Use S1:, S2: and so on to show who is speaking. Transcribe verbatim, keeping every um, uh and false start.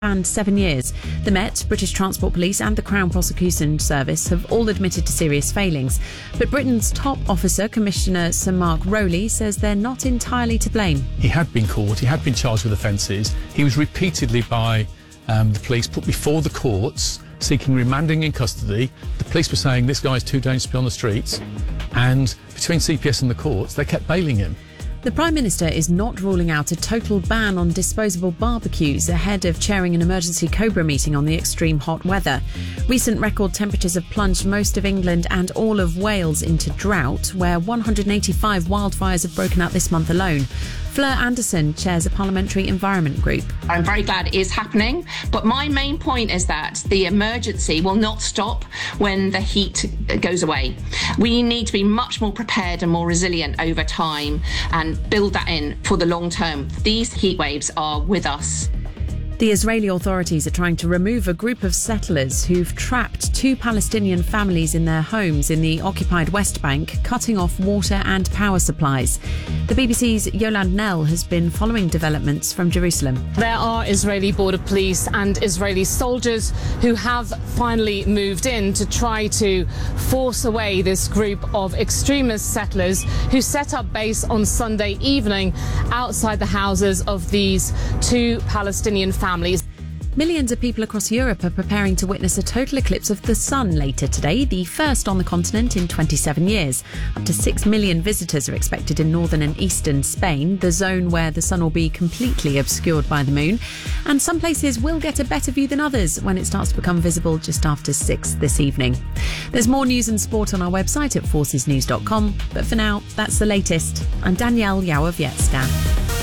S1: And seven years. The Met, British Transport Police and the Crown Prosecution Service have all admitted to serious failings. But Britain's top officer, Commissioner Sir Mark Rowley, says they're not entirely to blame.
S2: He had been caught, he had been charged with offences. He was repeatedly by um, the police put before the courts, seeking remanding in custody. The police were saying this guy's too dangerous to be on the streets. And between C P S and the courts, they kept bailing him.
S1: The Prime Minister is not ruling out a total ban on disposable barbecues ahead of chairing an emergency Cobra meeting on the extreme hot weather. Recent record temperatures have plunged most of England and all of Wales into drought, where one hundred eighty-five wildfires have broken out this month alone. Fleur Anderson chairs a parliamentary environment group.
S3: I'm very glad it is happening, but my main point is that the emergency will not stop when the heat goes away. We need to be much more prepared and more resilient over time and build that in for the long term. These heat waves are with us.
S1: The Israeli authorities are trying to remove a group of settlers who've trapped two Palestinian families in their homes in the occupied West Bank, cutting off water and power supplies. The B B C's Yolande Knell has been following developments from Jerusalem.
S4: There are Israeli border police and Israeli soldiers who have finally moved in to try to force away this group of extremist settlers who set up base on Sunday evening outside the houses of these two Palestinian families. Families.
S1: Millions of people across Europe are preparing to witness a total eclipse of the sun later today, the first on the continent in twenty-seven years. Up to six million visitors are expected in northern and eastern Spain, the zone where the sun will be completely obscured by the moon. And some places will get a better view than others when it starts to become visible just after six this evening. There's more news and sport on our website at forces news dot com. But for now, that's the latest. I'm Danielle Yawer-Wieczka.